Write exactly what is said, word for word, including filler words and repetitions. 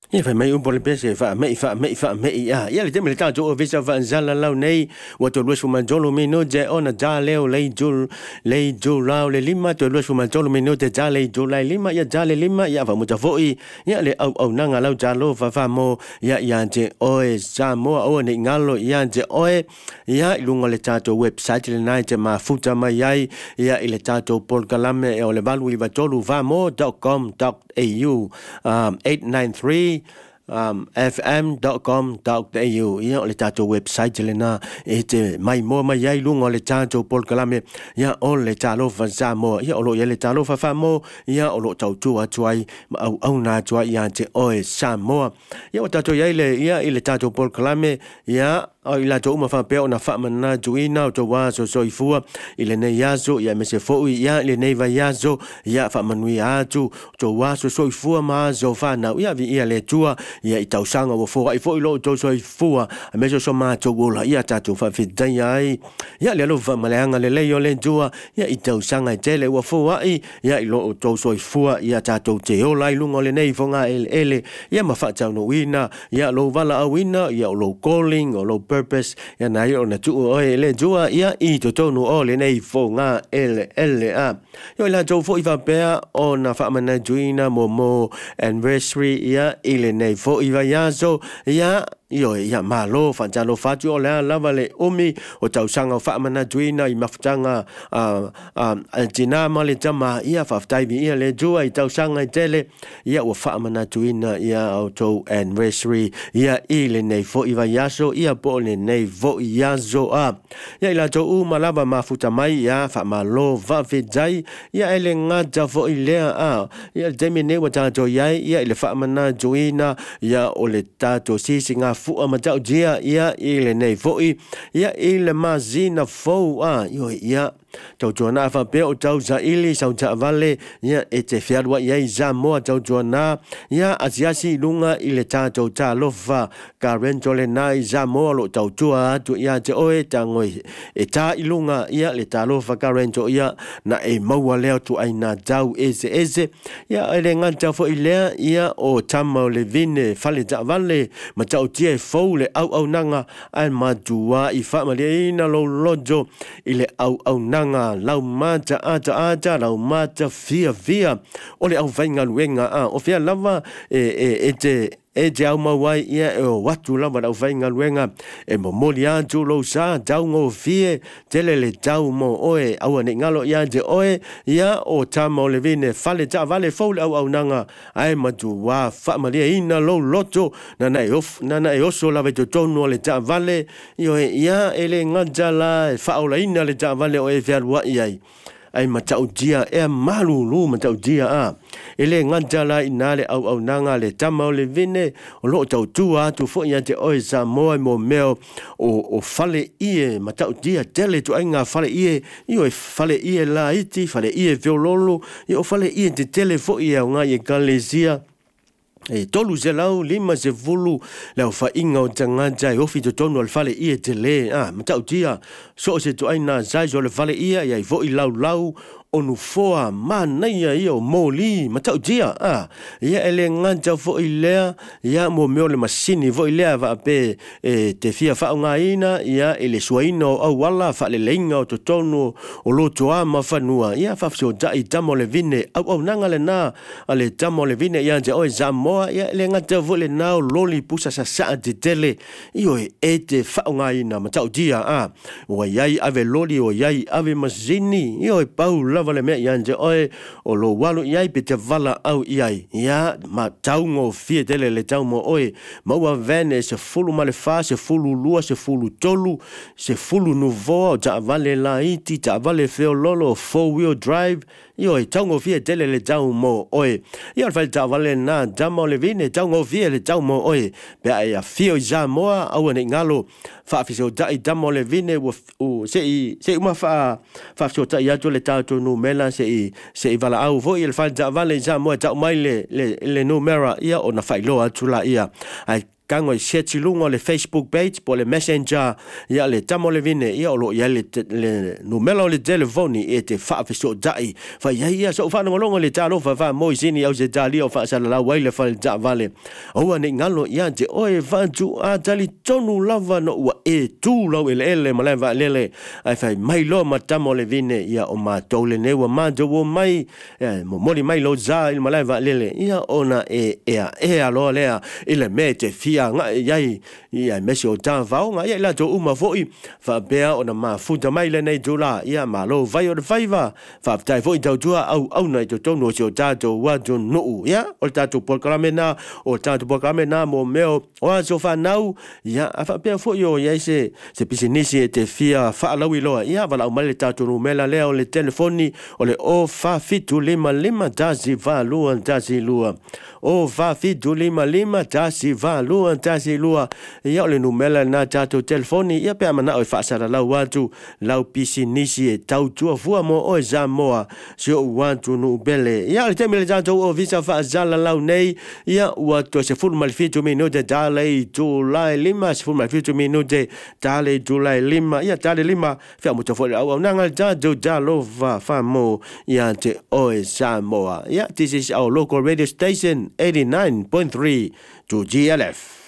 ia fa mai umpo le pese fa mai fa mai fa mai ia ia le teme le tato o visa fa zala lau nei wa to luas fuma jolo mino je ona ja leo le jul le jul lau le lima to luas fuma jolo mino te ja le jul le lima ia ja le lima ia fa muta foi ia le au au nanga lau ja lo fa fa mo ia ia je oe sa mo o ni ngalo ia je oe ia lunga le tato website le nai te ma futa mai ai ia ile tato pol kalame e o le valu i va tolu va mo dot com dot a u um eight nine three um f m dot com dot a u ia o le tato website le na e te mai mo mai ai lunga le tato pol kalame ia o le talo fa sa mo ia o lo ia le talo fa fa mo ia o lo tau tu atuai au au na tua ia te oe sa mo ia o tato ia le ia ile tato pol kalame ia o ila to uma fa pe ona fa mana juina to wa so so ifua ile ne yazo ia mese fo ia ile ne va yazo ia fa manui atu to wa so so ifua ma zo fa na ia vi ia le tua ia i tausanga wo fo ai fo ilo to so ifua me so ma to gola ia tatu fa fi dai ai ia le lo fa malanga le le yo le tua ia i tausanga tele wo fo ai ia i lo to so ifua ia tatu te o lai lungo le nei fo nga ele ele ia ma fa tau no wina ia lo vala a wina ia lo calling o lo purpose ya na yo na tu o ele jua ia i to tonu o le nei fo nga ele ele a yo la jo fo iva pea o na fa mana juina mo mo anniversary ia ile nei fo iva yazo ia yo ia malo fa jalo fa tu o la lava le umi o tau sanga fa mana juina i maftanga a a jina male jama ia fa tai bi ia le jua i tau sanga tele ia o fa mana juina ia auto anniversary ia ile nei fo iva yazo ia po le nei vo yazo a ia ila to u malava mafuta mai ia fa malo va vejai ia ele ngata vo ile a ia demi ne wa tato ia ia ile fa mana juina ia o le tato sisinga fu amatau dia ia ile nei vo ia ile mazina fo a yo ia tau tuana fa pe o tau za ili sau ta vale ia e te fiarwa ia za mo tau tuana ia asiasi lunga ile tato ta lofa ka rentole nai za mo lo tau tua tu ia te oe tangoi e ta ilunga ia le ta lofa ka rento ia na e maua leo tu aina tau ese ese ia ele nganta fo ile ia o tamo le vine fale ta vale ma tau tie fo le au au nanga al madua i fa malina lo lojo ile au au nanga lau mata ata ata lau mata fia fia o le au vainga luenga a o fia lava e e e te e te au mawai ia e o watu lava lau vainga luenga e mo moli atu lo sa tau ngo fie tele le tau mo oe au ane ngalo ia te oe ia o tamo le vine fale ta vale fole au au nanga ai matu wa fa malia ina lo loto nana e of nana e oso lava to tonu le ta vale io ia ele ngajala e fa ola ina le ta vale o e fia wa iai ai matau dia e malulu matau dia a ele ngajala inale au au nanga le tamau le vine o lo tau tua tu fo ia te oi sa mo mo meo o o fale ie matau dia tele tu ainga fale ie io e fale ie la iti fale ie viololo io fale ie te tele fo ia nga ye kalesia e tolu se lau lima se vulu lau fa inga o tangata e ofi to tonu al fale ia te le ah matau tia so se tu aina zai so le fale ia ia i vo i lau lau onu foa mana ia ia o moli matau tia ah ia ele nganta fo i lea ia mo meo le masini fo i lea va pe e te fia fa nga ina ia ele suaina au wala fa le lenga o to tonu o lo toa ma fanua ia fa so dai tamo le vine au au nanga le na ale tamo le vine ia je o zamo ia le ngata vo le nao loli pusa sa sa te tele io e te fa nga ina matau tia ah o iai ave loli o iai ave masini io e pau lava le mea ianje oe o lo walu iai pe te vala au iai ia ma tau ngo fie tele le tau mo oe maua vene se fulu ma le fa se fulu lua se fulu tolu se fulu nuvoa o ta vale la iti ta vale feo lolo four wheel drive io e tau ngo fie tele le tau mo oe ia fai ta vale na damo le vine tau ngo fie le tau mo oe pe ai a fio i za moa au ane ngalo fa afiso dai damo le vine u se i se uma fa fa afiso ta iato le tau no mela se i se i vala au vo i le fai ta vale za moa tau mai le le le no mera ia o na fai loa tula ia ai ka ngoi share chilunga le Facebook page po le Messenger ia le tamo le vine ia o lo ia le le numero le telefoni e te fa so dai fa ia ia so fa ngolongo le talo fa fa mo isini au se tali o fa sa la wai le fa ja vale o ani ngalo ia te oe fa tu a tali tonu lava no wa e tu lo ele ele ma le va lele ai fa mai lo ma tamo le vine ia o ma tole ne wa ma jo mai mo moli mai lo za il ma le va lele ia ona e e e alo le ile me te fia nga iai ia mesio ta vao nga ia la to uma foi fa bea ona ma futa mai le nei dola ia ma lo vai o faiva fa tai foi tau tua au au nei to tono sio tato wa jo no ia o tato programena o tato programena mo meo o so fa nau ia fa bea foi o ia se se pisinisi te fia fa la wi lo ia va la mai le tato no mela le o le telefoni o le o fa fitu lima lima tazi va lua tazi lua o fa fitu lima lima tazi va lua tazi lua ia le numela na tato telefoni ia pe mana o fa sala la watu lau pisinisi e tau tua fua mo o za moa se o watu no bele ia le temele tato o visa fa sala lau nei ia watu se full mal fitu minuto dale tu lai lima se full mal fitu minuto dale tu lai lima ia dale lima fa mo tofo au nanga tato dalo va fa mo ia te o za moa ia this is our local radio station eighty-nine point three to G L F.